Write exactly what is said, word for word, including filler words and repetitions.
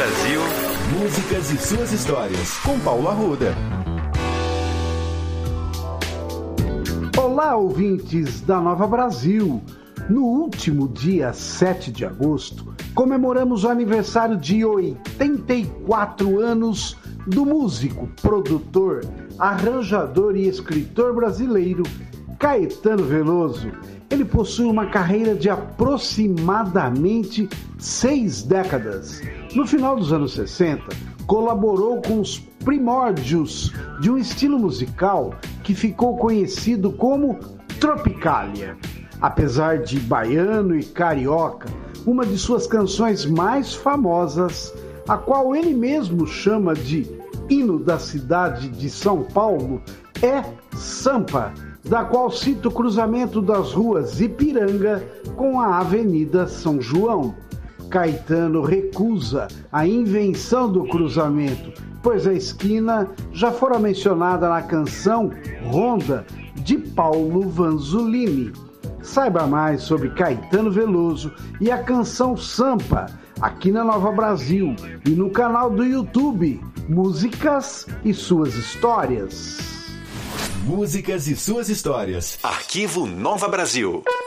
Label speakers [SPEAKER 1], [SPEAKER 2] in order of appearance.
[SPEAKER 1] Brasil.
[SPEAKER 2] Músicas e suas histórias, com Paulo Arruda.
[SPEAKER 3] Olá, ouvintes da Nova Brasil. No último dia sete de agosto, comemoramos o aniversário de oitenta e quatro anos do músico, produtor, arranjador e escritor brasileiro Caetano Veloso. Ele possui uma carreira de aproximadamente seis décadas. No final dos anos sessenta, colaborou com os primórdios de um estilo musical que ficou conhecido como Tropicália. Apesar de baiano e carioca, uma de suas canções mais famosas, a qual ele mesmo chama de hino da cidade de São Paulo, é Sampa, da qual cita o cruzamento das ruas Ipiranga com a Avenida São João. Caetano recusa a invenção do cruzamento, pois a esquina já fora mencionada na canção Ronda, de Paulo Vanzolini. Saiba mais sobre Caetano Veloso e a canção Sampa, aqui na Nova Brasil e no canal do YouTube Músicas e Suas Histórias.
[SPEAKER 2] Músicas e suas histórias.
[SPEAKER 1] Arquivo Nova Brasil.